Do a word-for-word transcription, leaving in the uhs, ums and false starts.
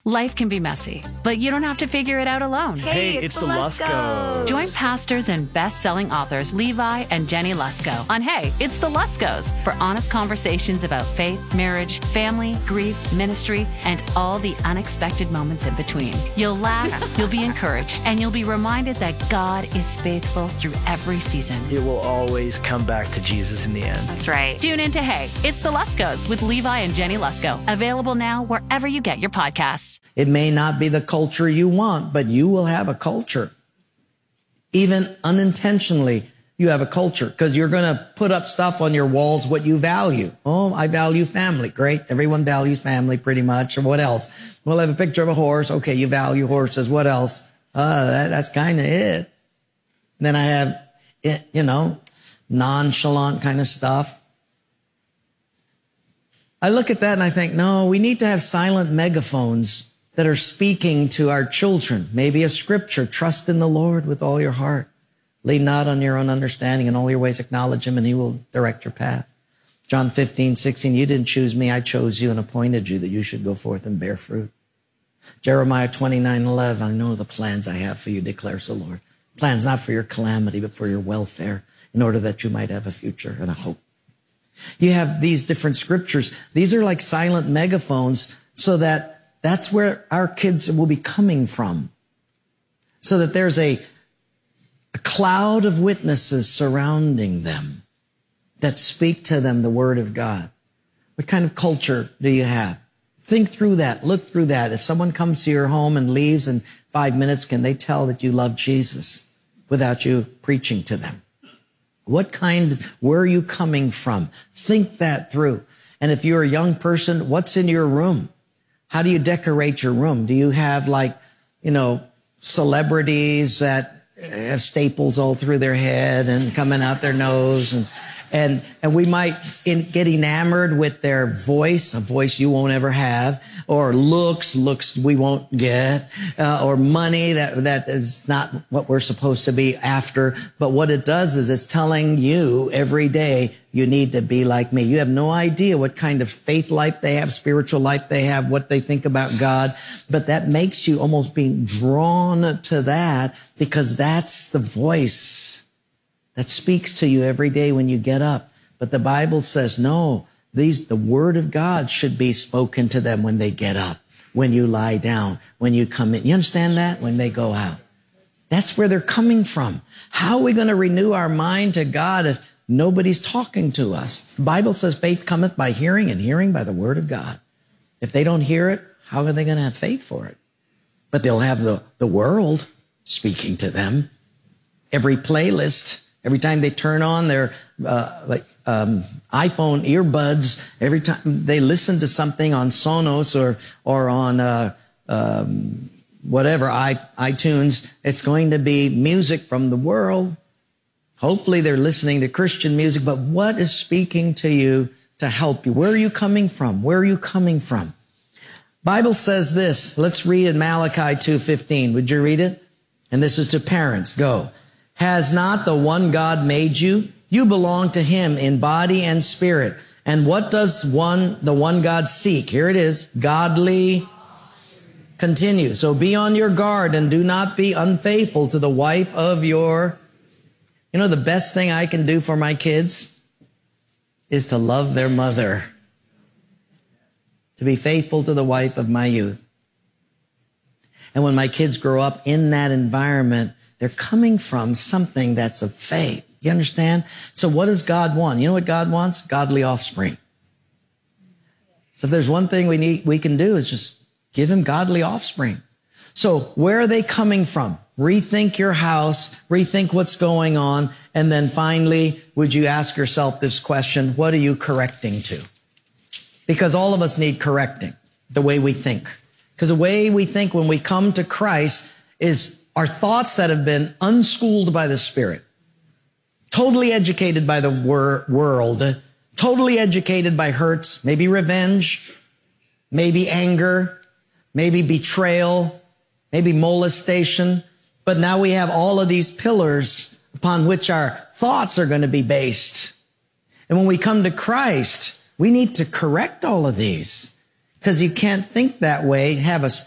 Life can be messy, but you don't have to figure it out alone. Hey, it's, it's the Luskos. Join pastors and best-selling authors Levi and Jenny Lusko on Hey, It's the Luskos for honest conversations about faith, marriage, family, grief, ministry, and all the unexpected moments in between. You'll laugh, you'll be encouraged, and you'll be reminded that God is faithful through every season. It will always come back to Jesus in the end. That's right. Tune in to Hey, It's the Luskos with Levi and Jenny Lusko. Available now wherever you get your podcasts. It may not be the culture you want, but you will have a culture. Even unintentionally, you have a culture because you're going to put up stuff on your walls, what you value. Oh, I value family. Great. Everyone values family pretty much. Or what else? We'll have a picture of a horse. Okay, you value horses. What else? Uh, that, that's kind of it. Then I have, you know, nonchalant kind of stuff. I look at that and I think, no, we need to have silent megaphones that are speaking to our children. Maybe a scripture, trust in the Lord with all your heart. Lean not on your own understanding. In all your ways acknowledge him and he will direct your path. John fifteen, sixteen, you didn't choose me, I chose you and appointed you that you should go forth and bear fruit. Jeremiah twenty-nine, eleven, I know the plans I have for you, declares the Lord. Plans not for your calamity, but for your welfare, in order that you might have a future and a hope. You have these different scriptures. These are like silent megaphones so that that's where our kids will be coming from. So that there's a, a cloud of witnesses surrounding them that speak to them the word of God. What kind of culture do you have? Think through that. Look through that. If someone comes to your home and leaves in five minutes, can they tell that you love Jesus without you preaching to them? What kind, where are you coming from? Think that through. And if you're a young person, what's in your room? How do you decorate your room? Do you have like, you know, celebrities that have staples all through their head and coming out their nose? And, and, and we might in, get enamored with their voice, a voice you won't ever have, or looks, looks we won't get, uh, or money that, that is not what we're supposed to be after. But what it does is it's telling you every day, you need to be like me. You have no idea what kind of faith life they have, spiritual life they have, what they think about God. But that makes you almost being drawn to that because that's the voice that speaks to you every day when you get up. But the Bible says, no, these, the word of God should be spoken to them when they get up, when you lie down, when you come in. You understand that? When they go out. That's where they're coming from. How are we going to renew our mind to God if nobody's talking to us? The Bible says faith cometh by hearing and hearing by the word of God. If they don't hear it, how are they going to have faith for it? But they'll have the, the world speaking to them. Every playlist, every time they turn on their uh, like um, iPhone earbuds, every time they listen to something on Sonos or or on uh, um, whatever I, iTunes, it's going to be music from the world. Hopefully they're listening to Christian music, but what is speaking to you to help you? Where are you coming from? Where are you coming from? Bible says this. Let's read in Malachi two fifteen. Would you read it? And this is to parents. Go. Has not the one God made you? You belong to him in body and spirit. And what does one, the one God seek? Here it is. Godly. Continue. So be on your guard and do not be unfaithful to the wife of your. You know, the best thing I can do for my kids is to love their mother. To be faithful to the wife of my youth. And when my kids grow up in that environment, they're coming from something that's of faith. You understand? So what does God want? You know what God wants? Godly offspring. So if there's one thing we need, we can do is just give him godly offspring. So where are they coming from? Rethink your house, rethink what's going on, and then finally, would you ask yourself this question, what are you correcting to? Because all of us need correcting, the way we think. Because the way we think when we come to Christ is our thoughts that have been unschooled by the Spirit, totally educated by the wor- world, totally educated by hurts, maybe revenge, maybe anger, maybe betrayal, maybe molestation. But now we have all of these pillars upon which our thoughts are going to be based. And when we come to Christ, we need to correct all of these because you can't think that way, have a